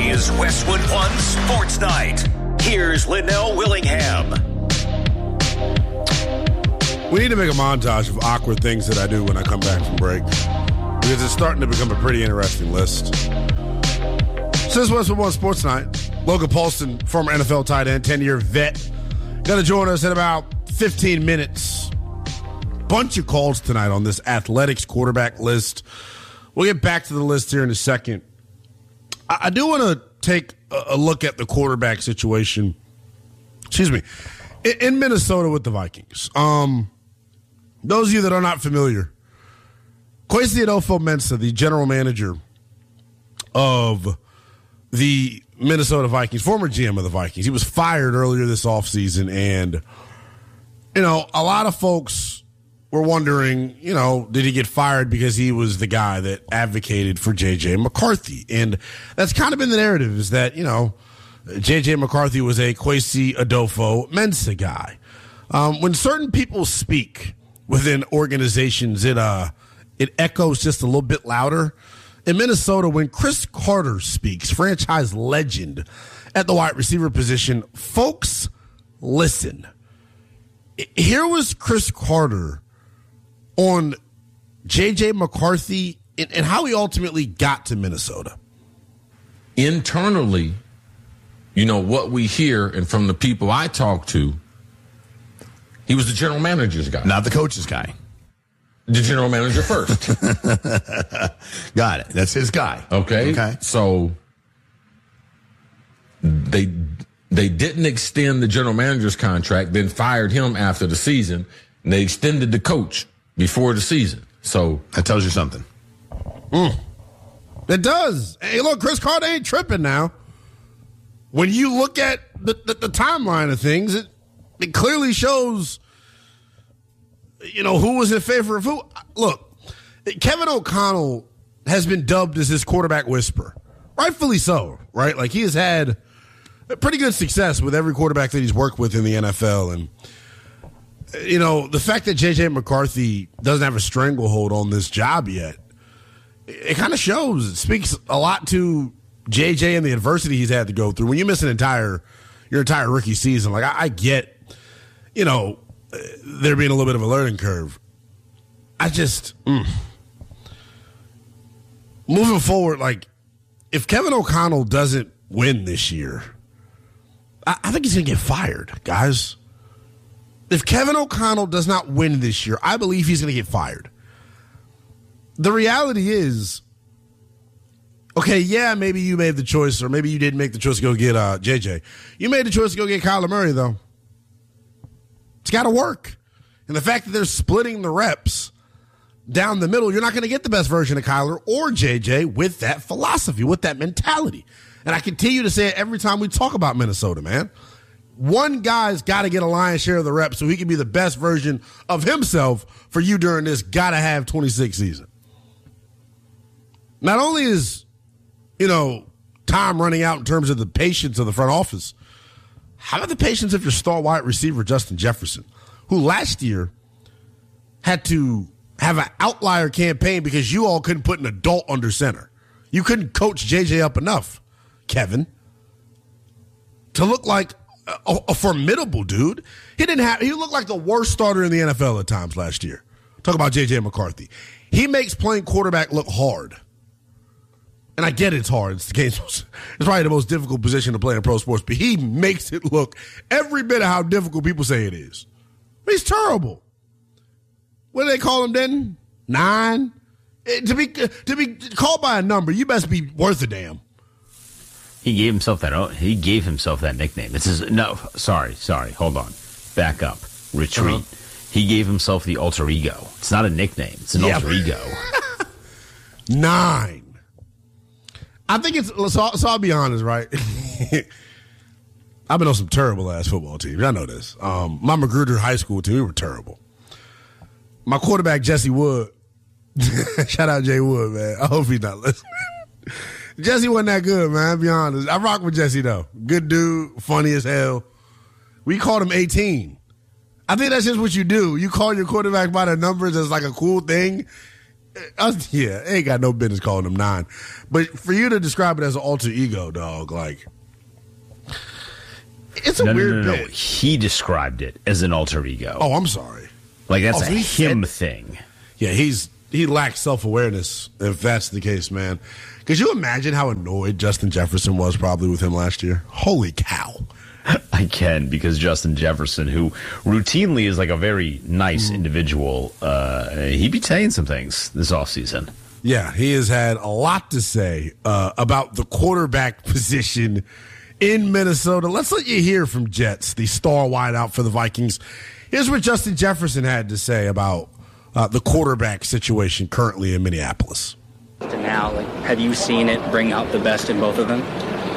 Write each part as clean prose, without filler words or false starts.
is Westwood One Sports Night. Here's Linnell Willingham. We need to make a montage of awkward things that I do when I come back from break, because it's starting to become a pretty interesting list. Since Westwood One Sports Night, Logan Paulson, former NFL tight end, 10-year vet, going to join us in about 15 minutes. Bunch of calls tonight on this athletics quarterback list. We'll get back to the list here in a second. I do want to take a look at the quarterback situation, in Minnesota with the Vikings. Those of you that are not familiar, Kwesi Adolfo-Mensah, the general manager of the Minnesota Vikings, former GM of the Vikings, he was fired earlier this offseason, and, a lot of folks were wondering, did he get fired because he was the guy that advocated for J.J. McCarthy? And that's kind of been the narrative, is that, J.J. McCarthy was a Kwesi Adolfo-Mensah guy. When certain people speak within organizations, it echoes just a little bit louder. In Minnesota, when Chris Carter speaks, franchise legend at the wide receiver position, folks listen. Here was Chris Carter on J.J. McCarthy and how he ultimately got to Minnesota. Internally, what we hear, and from the people I talk to, he was the general manager's guy. Not the coach's guy. The general manager first. Got it. That's his guy. Okay. So they didn't extend the general manager's contract, then fired him after the season, and they extended the coach before the season. So that tells you something. It does. Hey, look, Chris Carter ain't tripping now. When you look at the timeline of things, it clearly shows, who was in favor of who. Look, Kevin O'Connell has been dubbed as his quarterback whisperer. Rightfully so, right? Like, he has had pretty good success with every quarterback that he's worked with in the NFL. And, the fact that J.J. McCarthy doesn't have a stranglehold on this job yet, it kind of shows. It speaks a lot to J.J. and the adversity he's had to go through. When you miss your entire rookie season, like, I get, there being a little bit of a learning curve. I just, moving forward, like, if Kevin O'Connell doesn't win this year, I think he's going to get fired, guys. If Kevin O'Connell does not win this year, I believe he's going to get fired. The reality is, okay, yeah, maybe you made the choice, or maybe you didn't make the choice to go get JJ. You made the choice to go get Kyler Murray, though. It's got to work. And the fact that they're splitting the reps down the middle, you're not going to get the best version of Kyler or JJ with that philosophy, with that mentality. And I continue to say it every time we talk about Minnesota, man. One guy's got to get a lion's share of the reps so he can be the best version of himself for you during this gotta-have 26 season. Not only is, time running out in terms of the patience of the front office, how about the patience of your star wide receiver, Justin Jefferson, who last year had to have an outlier campaign because you all couldn't put an adult under center. You couldn't coach JJ up enough, Kevin, to look like a formidable dude. He looked like the worst starter in the NFL at times last year. Talk about J.J. McCarthy. He makes playing quarterback look hard. And I get it's hard. It's probably the most difficult position to play in pro sports, but he makes it look every bit of how difficult people say it is. He's terrible. What do they call him then? 9? To be called by a number, you best be worth a damn. He gave himself that nickname. Sorry. Hold on. Back up. Retreat. He gave himself the alter ego. It's not a nickname. It's an alter ego. 9. I think it's so I'll be honest, right? I've been on some terrible ass football teams. I know this. My Magruder high school team, we were terrible. My quarterback, Jesse Wood. Shout out Jay Wood, man. I hope he's not listening. Jesse wasn't that good, man. I'll be honest. I rock with Jesse, though. Good dude, funny as hell. We called him 18. I think that's just what you do. You call your quarterback by the numbers as like a cool thing. Yeah, ain't got no business calling him 9. But for you to describe it as an alter ego, dog, like, it's a weird bit. No. He described it as an alter ego. Oh, I'm sorry. Like, that's so a him thing. Yeah, he lacks self-awareness, if that's the case, man. Could you imagine how annoyed Justin Jefferson was probably with him last year? Holy cow. I can, because Justin Jefferson, who routinely is like a very nice individual, he be saying some things this offseason. Yeah, he has had a lot to say about the quarterback position in Minnesota. Let's let you hear from Jets, the star wideout for the Vikings. Here's what Justin Jefferson had to say about the quarterback situation currently in Minneapolis. Now, have you seen it bring out the best in both of them?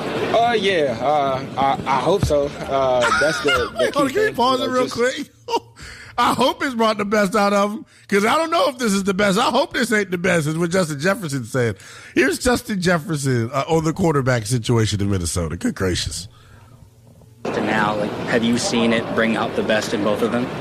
Yeah, I hope so. That's the key Can you pause it real quick? I hope it's brought the best out of him, because I don't know if this is the best. I hope this ain't the best, is what Justin Jefferson said. Here's Justin Jefferson on the quarterback situation in Minnesota. Good gracious. Now, have you seen it bring out the best in both of them?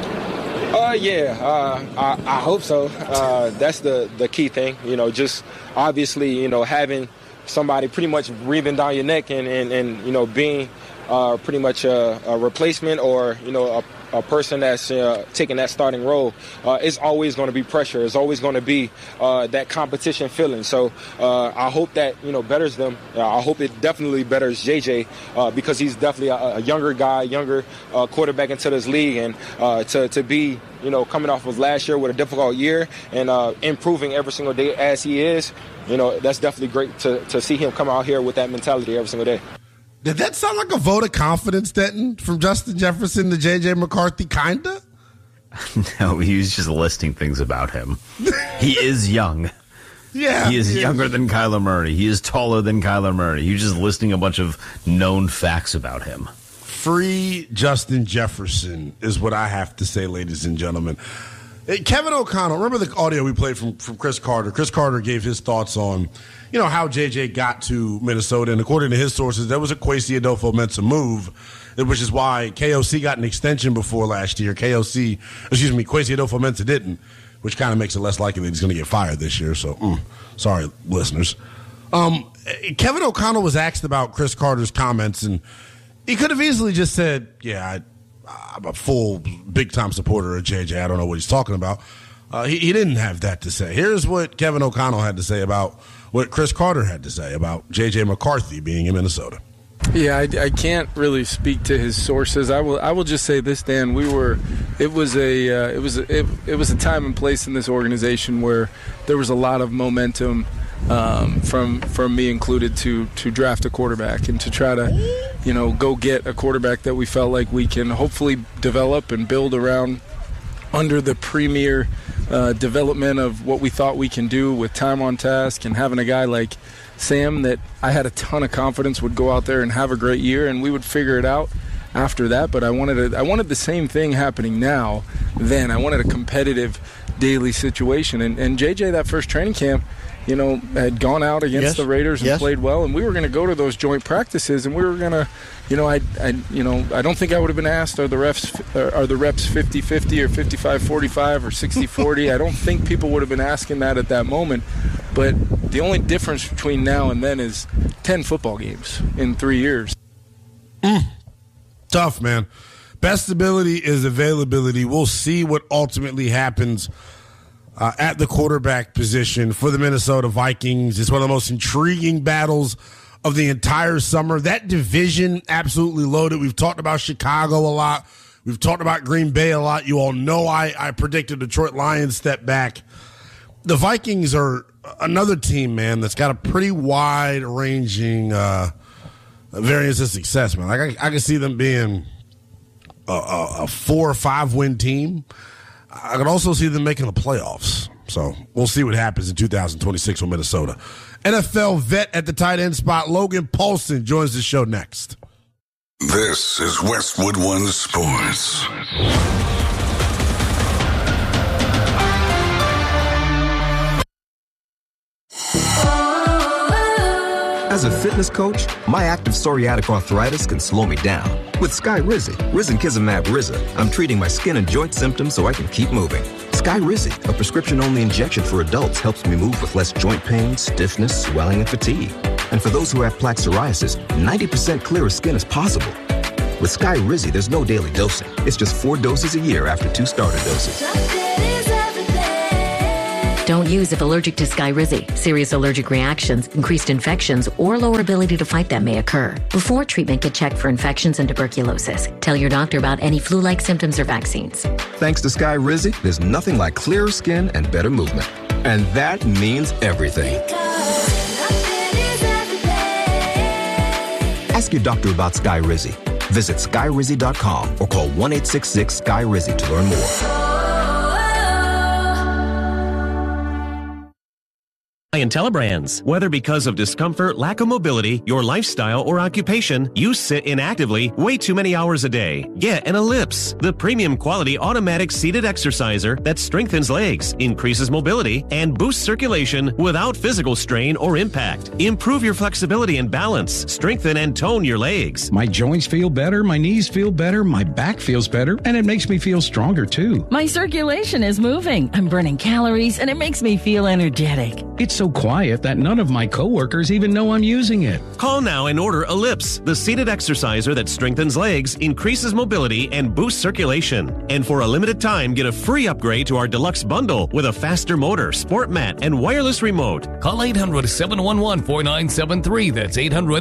Yeah, I hope so. That's the key thing. Just obviously, having somebody pretty much breathing down your neck and being pretty much a replacement or, a person that's taking that starting role, it's always going to be pressure. It's always going to be that competition feeling. So I hope that, betters them. I hope it definitely betters JJ because he's definitely a younger guy, younger quarterback into this league. And to be, coming off of last year with a difficult year and improving every single day as he is, that's definitely great to see him come out here with that mentality every single day. Did that sound like a vote of confidence, Denton, from Justin Jefferson to J.J. McCarthy, kinda? No, he was just listing things about him. He is young. Yeah. He is younger than Kyler Murray. He is taller than Kyler Murray. He was just listing a bunch of known facts about him. Free Justin Jefferson is what I have to say, ladies and gentlemen. Kevin O'Connell, remember the audio we played from Chris Carter? Chris Carter gave his thoughts on, how JJ got to Minnesota. And according to his sources, there was a Kwesi Adolfo-Mensah move, which is why KOC got an extension before last year. Kwesi Adolfo-Mensah didn't, which kind of makes it less likely that he's going to get fired this year. So, sorry, listeners. Kevin O'Connell was asked about Chris Carter's comments, and he could have easily just said, I'm a full big-time supporter of JJ. I don't know what he's talking about. He didn't have that to say. Here's what Kevin O'Connell had to say about what Chris Carter had to say about J.J. McCarthy being in Minnesota. Yeah, I can't really speak to his sources. I will just say this, Dan. It was a time and place in this organization where there was a lot of momentum from me included to draft a quarterback and to try to go get a quarterback that we felt like we can hopefully develop and build around under the premier development of what we thought we can do with time on task, and having a guy like Sam that I had a ton of confidence would go out there and have a great year, and we would figure it out after that. But I wanted the same thing happening now. Then I wanted a competitive daily situation, and JJ, that first training camp, had gone out against the Raiders and played well, and we were going to go to those joint practices, and we were going to, I don't think I would have been asked, are the reps 50-50 or 55-45 or 60-40? I don't think people would have been asking that at that moment, but the only difference between now and then is 10 football games in 3 years. Tough, man. Best ability is availability. We'll see what ultimately happens at the quarterback position for the Minnesota Vikings. It's one of the most intriguing battles of the entire summer. That division, absolutely loaded. We've talked about Chicago a lot. We've talked about Green Bay a lot. You all know I predicted Detroit Lions step back. The Vikings are another team, man, that's got a pretty wide-ranging variance of success, man. I can see them being a 4 or 5 win team. I could also see them making the playoffs. So we'll see what happens in 2026 with Minnesota. NFL vet at the tight end spot, Logan Paulson, joins the show next. This is Westwood One Sports. As a fitness coach, my active psoriatic arthritis can slow me down. With Skyrizi, risankizumab Riza, I'm treating my skin and joint symptoms so I can keep moving. Skyrizi, a prescription-only injection for adults, helps me move with less joint pain, stiffness, swelling, and fatigue. And for those who have plaque psoriasis, 90% clearer skin is possible. With Skyrizi, there's no daily dosing. It's just 4 doses a year after 2 starter doses. Don't use if allergic to Skyrizi. Serious allergic reactions, increased infections, or lower ability to fight them may occur. Before treatment, get checked for infections and tuberculosis. Tell your doctor about any flu-like symptoms or vaccines. Thanks to Skyrizi, there's nothing like clearer skin and better movement. And that means everything. Ask your doctor about Skyrizi. Visit Skyrizi.com or call 1-866-SKY-RIZI to learn more. Telebrands. Whether because of discomfort, lack of mobility, your lifestyle, or occupation, you sit inactively way too many hours a day. Get an Ellipse, the premium quality automatic seated exerciser that strengthens legs, increases mobility, and boosts circulation without physical strain or impact. Improve your flexibility and balance. Strengthen and tone your legs. My joints feel better, my knees feel better, my back feels better, and it makes me feel stronger too. My circulation is moving. I'm burning calories, and it makes me feel energetic. It's so quiet that none of my coworkers even know I'm using it. Call now and order Ellipse, the seated exerciser that strengthens legs, increases mobility, and boosts circulation. And for a limited time, get a free upgrade to our deluxe bundle with a faster motor, sport mat, and wireless remote. Call 800-711-4973. That's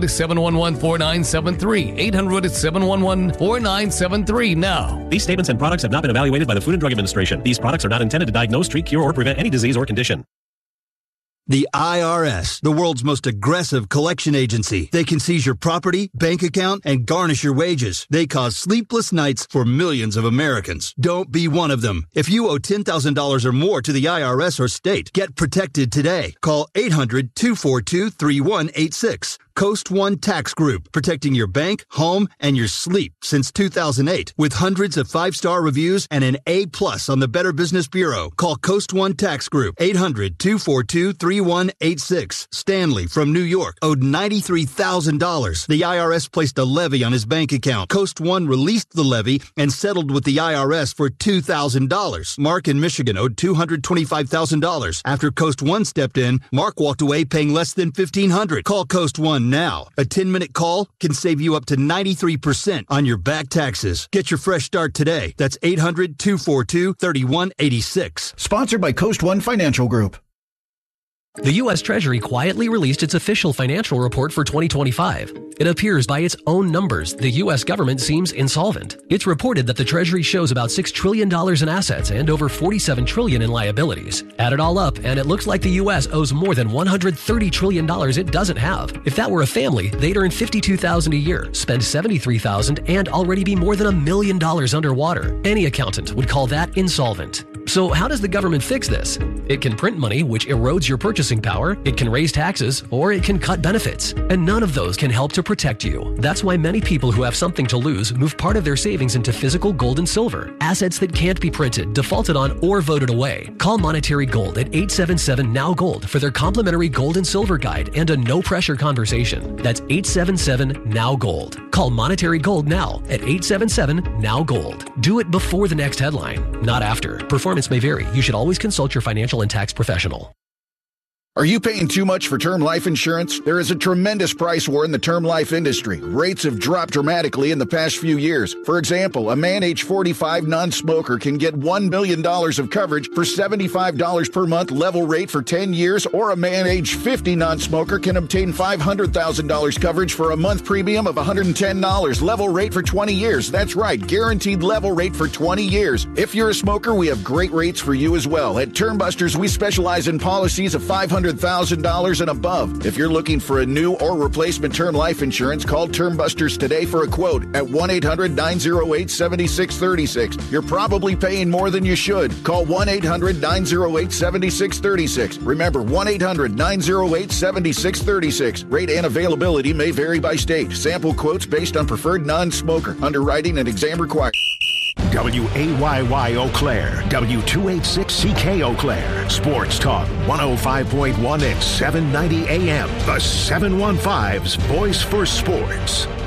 800-711-4973. 800-711-4973 now. These statements and products have not been evaluated by the Food and Drug Administration. These products are not intended to diagnose, treat, cure, or prevent any disease or condition. The IRS, the world's most aggressive collection agency. They can seize your property, bank account, and garnish your wages. They cause sleepless nights for millions of Americans. Don't be one of them. If you owe $10,000 or more to the IRS or state, get protected today. Call 800-242-3186. Coast One Tax Group, protecting your bank, home, and your sleep since 2008. With hundreds of 5-star reviews and an A+ on the Better Business Bureau. Call Coast One Tax Group, 800-242-3186. Stanley from New York owed $93,000. The IRS placed a levy on his bank account. Coast One released the levy and settled with the IRS for $2,000. Mark in Michigan owed $225,000. After Coast One stepped in, Mark walked away paying less than $1,500. Call Coast One now. A 10-minute call can save you up to 93% on your back taxes. Get your fresh start today. That's 800-242-3186. Sponsored by Coast One Financial Group. The U.S. Treasury quietly released its official financial report for 2025. It appears by its own numbers, the U.S. government seems insolvent. It's reported that the Treasury shows about $6 trillion in assets and over $47 trillion in liabilities. Add it all up, and it looks like the U.S. owes more than $130 trillion it doesn't have. If that were a family, they'd earn $52,000 a year, spend $73,000, and already be more than $1 million underwater. Any accountant would call that insolvent. So how does the government fix this? It can print money, which erodes your purchasing power, it can raise taxes, or it can cut benefits. And none of those can help to protect you. That's why many people who have something to lose move part of their savings into physical gold and silver, assets that can't be printed, defaulted on, or voted away. Call Monetary Gold at 877-NOW-GOLD for their complimentary gold and silver guide and a no-pressure conversation. That's 877-NOW-GOLD. Call Monetary Gold now at 877-NOW-GOLD. Do it before the next headline, not after. Performance may vary. You should always consult your financial and tax professional. Are you paying too much for term life insurance? There is a tremendous price war in the term life industry. Rates have dropped dramatically in the past few years. For example, a man age 45 non-smoker can get $1 million of coverage for $75 per month level rate for 10 years, or a man age 50 non-smoker can obtain $500,000 coverage for a month premium of $110 level rate for 20 years. That's right, guaranteed level rate for 20 years. If you're a smoker, we have great rates for you as well. At Term Busters, we specialize in policies of $500,000 and above. If you're looking for a new or replacement term life insurance, call Term Busters today for a quote at 1-800-908-7636. You're probably paying more than you should. Call 1-800-908-7636. Remember, 1-800-908-7636. Rate and availability may vary by state. Sample quotes based on preferred non-smoker. Underwriting and exam required. WAYY Eau Claire, W286CK Eau Claire, Sports Talk 105.1 and 790 AM, the 715's voice for sports.